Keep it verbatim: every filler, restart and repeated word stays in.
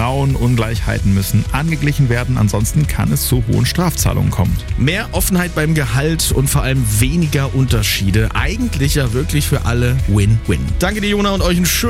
Frauenungleichheiten müssen angeglichen werden, ansonsten kann es zu hohen Strafzahlungen kommen. Mehr Offenheit beim Gehalt und vor allem weniger Unterschiede. Eigentlich ja wirklich für alle Win-Win. Danke dir, Jona, und euch einen schönen